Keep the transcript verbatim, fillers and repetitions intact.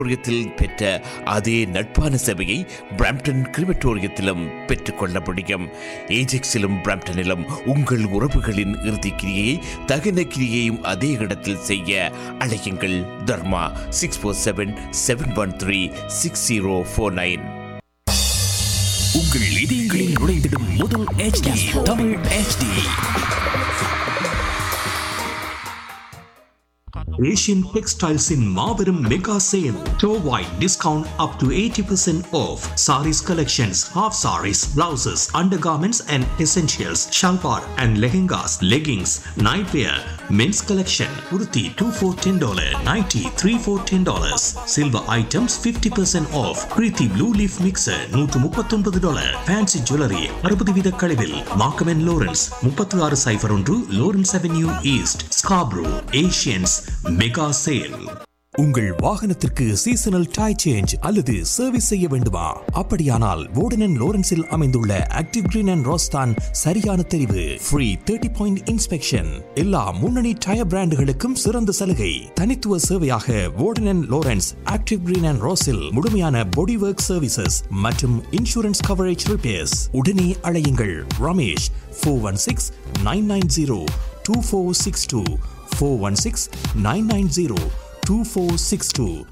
கிரிமட்டோரியத்தில் பெற்ற அதே நட்பான சேவையை பிராம்டன் கிரிமட்டோரியத்திலும் பெற்றுக்கொள்ள முடியும். ஏஜெக்ஸிலும் பிராம்டனிலும் உங்கள் உறவுகளின் இறுதி கிரியையை தகன கிரியையும் அதே இடத்தில் செய்ய அழையுங்கள். தர்மா six four seven seven one three six zero four nine. உங்கள் இதயங்களில் நுழைந்திடும் முதல் H D Tamil H D. Asian Textiles in Marverum Mega Sale. Store-wide discount up to eighty percent off. Saris collections, half saris, blouses, undergarments and essentials, shalwar and lehengas, leggings, nightwear, men's collection, kurti two for ten dollars, nighty three for ten dollars. Silver items fifty percent off. Kriti Blue Leaf Mixer one thirty-nine dollars. Fancy jewelry sixty வித கழிவில். Markham and Lawrence thirty-six oh one Lawrence Avenue East, Scarborough. Asians Mega Sale. உங்கள் வாகனத்திற்கு seasonal tyre change அல்லது service செய்ய வேண்டுமா? அப்படியானால் வோர்டன் and லோரன்ஸில் அமைந்துள்ள active green and rose தான் சரியான தெரிவு. ஃப்ரீ தேர்ட்டி பாயிண்ட் இன்ஸ்பெக்ஷன், எல்லா முன்னணி டயர் பிராண்டுகளுக்கும் சிறந்த சலுகை. தனித்துவ சேவையாக வோர்டன் and Lawrence active green and ரோஸில் முழுமையான பாடி ஒர்க் சர்வீசஸ் மற்றும் இன்சூரன்ஸ் கவரேஜ் ரிப்பேர்ஸ். உடனே அழையுங்கள் Ramesh four one six nine nine zero two four six two four one six nine nine zero two four six two.